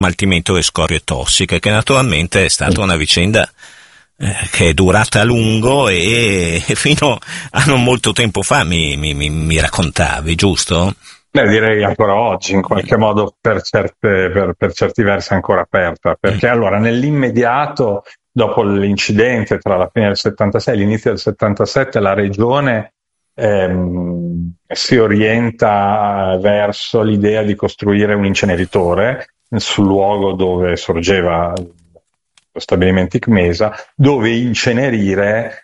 smaltimento delle scorie tossiche, che naturalmente è stata una vicenda che è durata a lungo e fino a non molto tempo fa mi raccontavi, giusto? Beh, direi ancora oggi, in qualche modo per certi versi ancora aperta, perché allora nell'immediato, dopo l'incidente tra la fine del 76 e l'inizio del 77, la regione si orienta verso l'idea di costruire un inceneritore sul luogo dove sorgeva lo stabilimento ICMESA, dove incenerire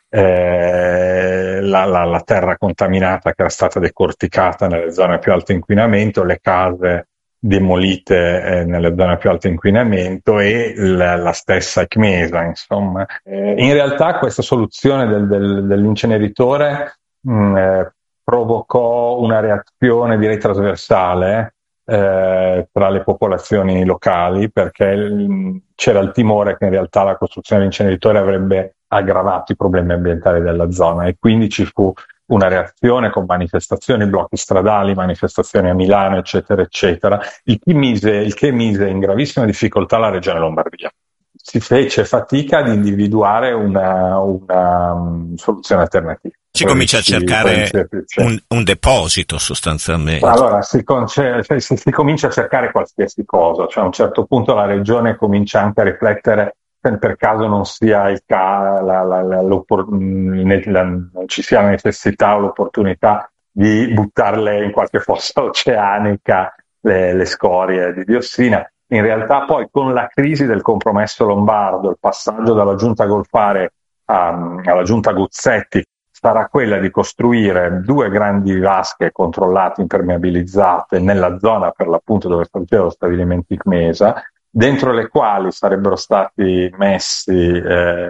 la terra contaminata che era stata decorticata nelle zone più alto inquinamento, le case demolite nelle zone più alto inquinamento e la stessa ICMESA, insomma. In realtà questa soluzione dell'inceneritore provocò una reazione, direi, trasversale tra le popolazioni locali, perché c'era il timore che in realtà la costruzione dell'inceneritore avrebbe aggravato i problemi ambientali della zona, e quindi ci fu una reazione con manifestazioni, blocchi stradali, manifestazioni a Milano, eccetera, eccetera, il che mise in gravissima difficoltà la regione Lombardia. Si fece fatica ad individuare una soluzione alternativa. Si comincia a cercare un deposito, sostanzialmente. Allora si comincia a cercare qualsiasi cosa, cioè a un certo punto la regione comincia anche a riflettere se per caso non sia non ci sia la necessità o l'opportunità di buttarle in qualche fossa oceanica le scorie di diossina. In realtà poi con la crisi del compromesso lombardo, il passaggio dalla giunta Golfare alla giunta Guzzetti sarà quella di costruire 2 grandi vasche controllate, impermeabilizzate, nella zona per l'appunto dove sorgeva lo stabilimento ICMESA, dentro le quali sarebbero stati messi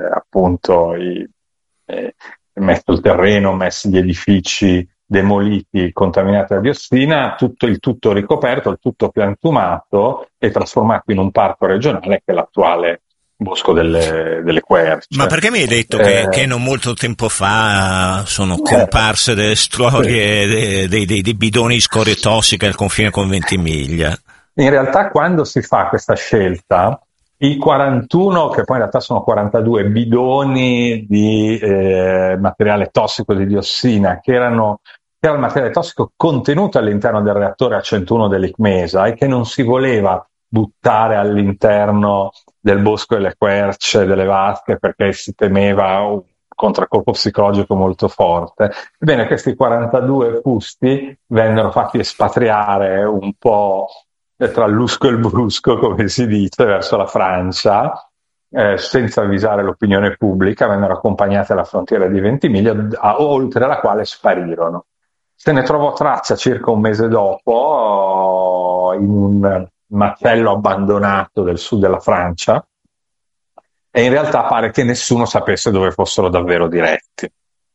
messo il terreno, messi gli edifici demoliti, contaminati da diossina, il tutto ricoperto, il tutto piantumato e trasformato in un parco regionale che è l'attuale Bosco delle Querce. Ma perché mi hai detto che non molto tempo fa sono comparse delle storie dei bidoni di scorie tossiche al confine con Ventimiglia? In realtà quando si fa questa scelta, i 41, che poi in realtà sono 42 bidoni di materiale tossico di diossina, che era il materiale tossico contenuto all'interno del reattore A101 dell'ICMESA e che non si voleva buttare all'interno del Bosco delle Querce, delle vasche, perché si temeva un contraccolpo psicologico molto forte. Ebbene, questi 42 fusti vennero fatti espatriare un po' tra il lusco e il brusco, come si dice, verso la Francia, senza avvisare l'opinione pubblica, vennero accompagnati alla frontiera di Ventimiglia, oltre alla quale sparirono. Se ne trovò traccia circa un mese dopo in un macello abbandonato del sud della Francia, e in realtà pare che nessuno sapesse dove fossero davvero diretti,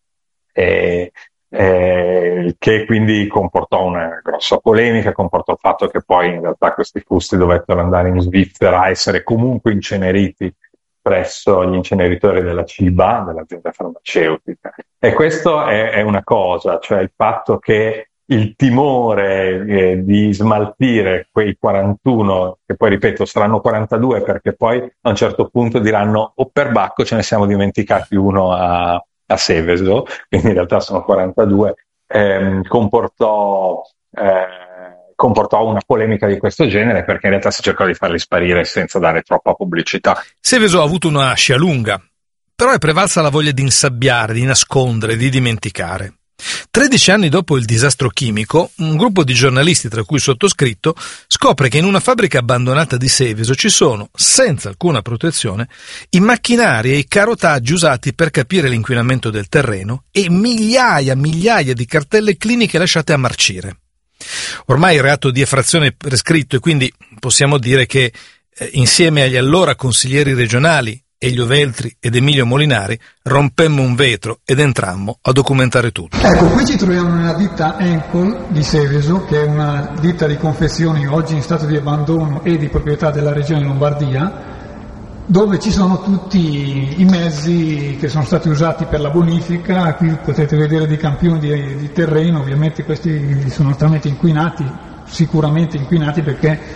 che quindi comportò una grossa polemica, comportò il fatto che poi in realtà questi fusti dovettero andare in Svizzera a essere comunque inceneriti presso gli inceneritori della Ciba, dell'azienda farmaceutica. E questo è una cosa, cioè il fatto che il timore di smaltire quei 41, che poi ripeto saranno 42 perché poi a un certo punto diranno o per Bacco ce ne siamo dimenticati uno a Seveso, quindi in realtà sono 42, comportò una polemica di questo genere, perché in realtà si cercò di farli sparire senza dare troppa pubblicità. Seveso ha avuto una scia lunga, però è prevalsa la voglia di insabbiare, di nascondere, di dimenticare. 13 anni dopo il disastro chimico, un gruppo di giornalisti, tra cui il sottoscritto, scopre che in una fabbrica abbandonata di Seveso ci sono, senza alcuna protezione, i macchinari e i carotaggi usati per capire l'inquinamento del terreno e migliaia di cartelle cliniche lasciate a marcire. Ormai il reato di effrazione è prescritto e quindi possiamo dire che insieme agli allora consiglieri regionali Elio Veltri ed Emilio Molinari rompemmo un vetro ed entrammo a documentare tutto. Ecco, qui ci troviamo nella ditta Encol di Seveso, che è una ditta di confezioni oggi in stato di abbandono e di proprietà della regione Lombardia, dove ci sono tutti i mezzi che sono stati usati per la bonifica. Qui potete vedere dei campioni di terreno, ovviamente questi sono altamente inquinati, sicuramente inquinati perché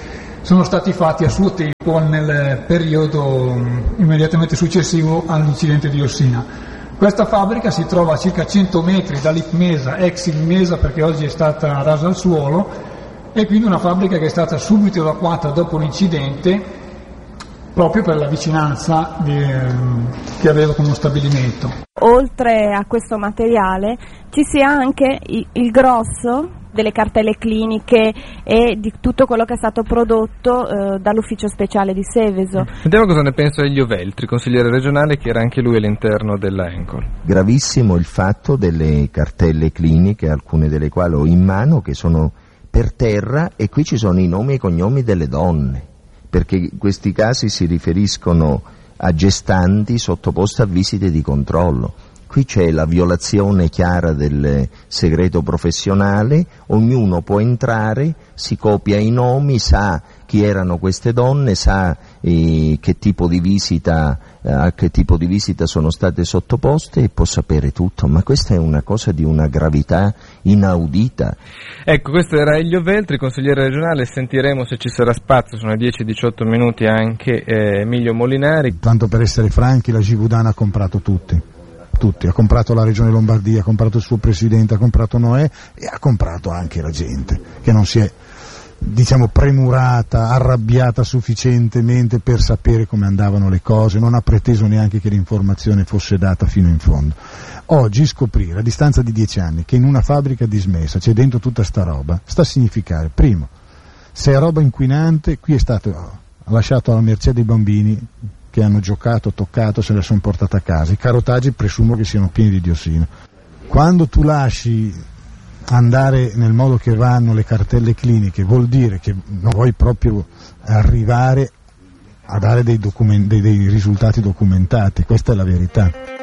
sono stati fatti a suo tempo nel periodo immediatamente successivo all'incidente di Ossina. Questa fabbrica si trova a circa 100 metri dall'Ipmesa, ex Ilmesa perché oggi è stata rasa al suolo, e quindi una fabbrica che è stata subito evacuata dopo l'incidente proprio per la vicinanza che aveva con lo stabilimento. Oltre a questo materiale ci sia anche il grosso delle cartelle cliniche e di tutto quello che è stato prodotto dall'ufficio speciale di Seveso. Sentiamo cosa ne pensa Elio Veltri, consigliere regionale, che era anche lui all'interno della Encol. Gravissimo il fatto delle cartelle cliniche, alcune delle quali ho in mano, che sono per terra, e qui ci sono i nomi e i cognomi delle donne, perché questi casi si riferiscono a gestanti sottoposte a visite di controllo. Qui c'è la violazione chiara del segreto professionale, ognuno può entrare, si copia i nomi, sa chi erano queste donne, sa a che tipo di visita sono state sottoposte, e può sapere tutto, ma questa è una cosa di una gravità inaudita. Ecco, questo era Elio Veltri, consigliere regionale. Sentiremo, se ci sarà spazio, sono 10-18 minuti, anche Emilio Molinari. Tanto per essere franchi, la Givaudan ha comprato tutti, ha comprato la regione Lombardia, ha comprato il suo presidente, ha comprato Noè, e ha comprato anche la gente, che non si è, premurata, arrabbiata sufficientemente per sapere come andavano le cose, non ha preteso neanche che l'informazione fosse data fino in fondo. Oggi scoprire, a distanza di 10 anni, che in una fabbrica dismessa c'è dentro tutta sta roba, sta a significare, primo, se è roba inquinante, qui è stato lasciato alla mercé dei bambini che hanno giocato, toccato, se le sono portate a casa. I carotaggi presumo che siano pieni di diossina. Quando tu lasci andare nel modo che vanno le cartelle cliniche, vuol dire che non vuoi proprio arrivare a dare dei risultati documentati, questa è la verità.